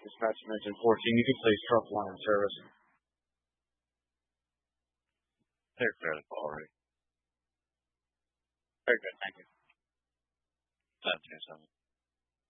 Dispatch mentioned 14. You can place truck line service. They're critical already. Very good. Thank you. 1027.